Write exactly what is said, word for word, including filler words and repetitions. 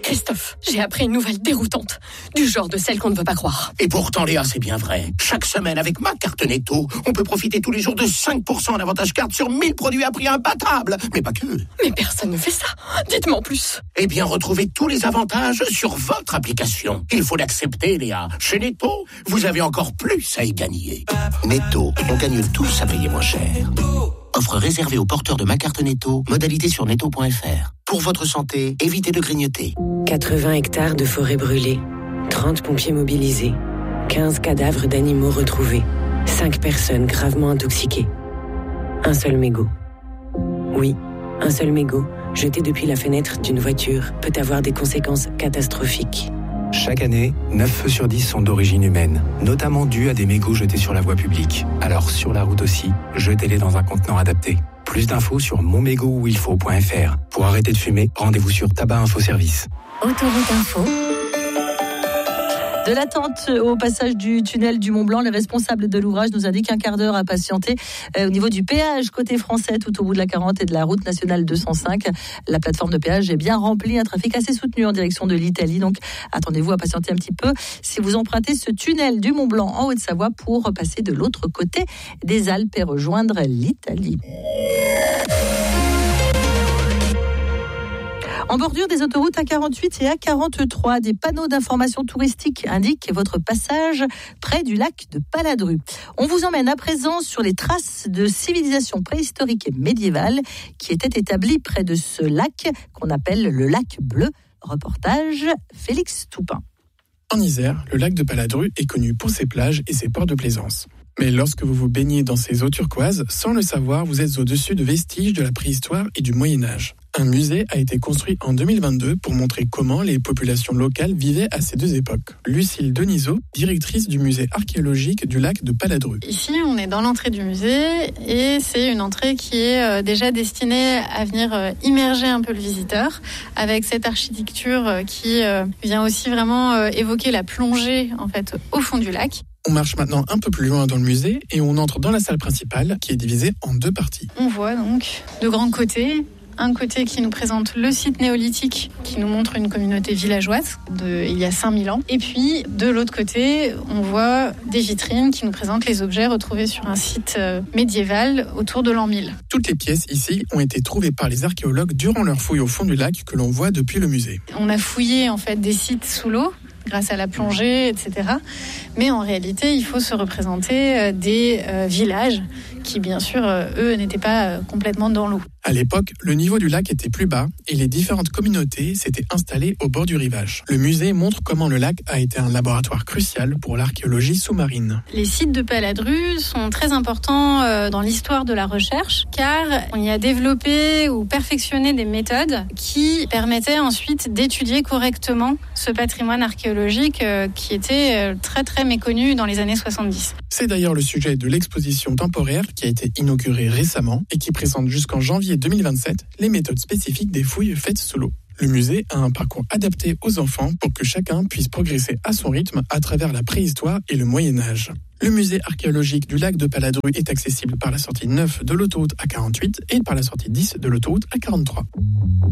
Christophe, j'ai appris une nouvelle déroutante, du genre de celle qu'on ne veut pas croire. Et pourtant, Léa, c'est bien vrai. Chaque semaine, avec ma carte Netto, on peut profiter tous les jours de cinq pour cent en avantage carte sur mille produits à prix imbattable. Mais pas que. Mais personne ne fait ça. Dites-moi en plus. Eh bien, retrouvez tous les avantages sur votre application. Il faut l'accepter, Léa. Chez Netto, vous avez encore plus à y gagner. Netto, on gagne tous à payer moins cher. Offre réservée aux porteurs de ma carte Netto. Modalité sur netto point f r. Pour votre santé, évitez de grignoter. quatre-vingts hectares de forêt brûlée, trente pompiers mobilisés, quinze cadavres d'animaux retrouvés, cinq personnes gravement intoxiquées. Un seul mégot. Oui, un seul mégot, jeté depuis la fenêtre d'une voiture, peut avoir des conséquences catastrophiques. Chaque année, neuf feux sur dix sont d'origine humaine, notamment dus à des mégots jetés sur la voie publique. Alors sur la route aussi, jetez-les dans un contenant adapté. Plus d'infos sur mon mégot où il faut point f r. Pour arrêter de fumer, rendez-vous sur Tabac Info Service. Autoroute Info. De l'attente au passage du tunnel du Mont-Blanc, les responsables de l'ouvrage nous indiquent un quart d'heure à patienter euh, au niveau du péage côté français tout au bout de la quarante et de la route nationale deux cent cinq. La plateforme de péage est bien remplie, un trafic assez soutenu en direction de l'Italie. Donc attendez-vous à patienter un petit peu si vous empruntez ce tunnel du Mont-Blanc en Haute-Savoie pour passer de l'autre côté des Alpes et rejoindre l'Italie. En bordure des autoroutes A quarante-huit et A quarante-trois, des panneaux d'information touristique indiquent votre passage près du lac de Paladru. On vous emmène à présent sur les traces de civilisation préhistorique et médiévale qui étaient établies près de ce lac qu'on appelle le lac bleu. Reportage Félix Toupin. En Isère, le lac de Paladru est connu pour ses plages et ses ports de plaisance. Mais lorsque vous vous baignez dans ces eaux turquoises, sans le savoir, vous êtes au-dessus de vestiges de la préhistoire et du Moyen-Âge. Un musée a été construit en deux mille vingt-deux pour montrer comment les populations locales vivaient à ces deux époques. Lucille Denisot, directrice du musée archéologique du lac de Paladru. Ici, on est dans l'entrée du musée et c'est une entrée qui est déjà destinée à venir immerger un peu le visiteur avec cette architecture qui vient aussi vraiment évoquer la plongée en fait au fond du lac. On marche maintenant un peu plus loin dans le musée et on entre dans la salle principale qui est divisée en deux parties. On voit donc de grands côtés. Un côté qui nous présente le site néolithique, qui nous montre une communauté villageoise de il y a cinq mille ans. Et puis, de l'autre côté, on voit des vitrines qui nous présentent les objets retrouvés sur un site médiéval autour de l'an mille. Toutes les pièces ici ont été trouvées par les archéologues durant leur fouille au fond du lac que l'on voit depuis le musée. On a fouillé en fait des sites sous l'eau, grâce à la plongée, et cetera. Mais en réalité, il faut se représenter des euh, villages qui, bien sûr, euh, eux, n'étaient pas euh, complètement dans l'eau. À l'époque, le niveau du lac était plus bas et les différentes communautés s'étaient installées au bord du rivage. Le musée montre comment le lac a été un laboratoire crucial pour l'archéologie sous-marine. Les sites de Paladru sont très importants euh, dans l'histoire de la recherche car on y a développé ou perfectionné des méthodes qui permettaient ensuite d'étudier correctement ce patrimoine archéologique euh, qui était euh, très très méconnu dans les années soixante-dix. C'est d'ailleurs le sujet de l'exposition temporaire qui a été inaugurée récemment et qui présente jusqu'en janvier deux mille vingt-sept les méthodes spécifiques des fouilles faites sous l'eau. Le musée a un parcours adapté aux enfants pour que chacun puisse progresser à son rythme à travers la préhistoire et le Moyen-Âge. Le musée archéologique du lac de Paladru est accessible par la sortie neuf de l'autoroute A quarante-huit et par la sortie dix de l'autoroute A quarante-trois.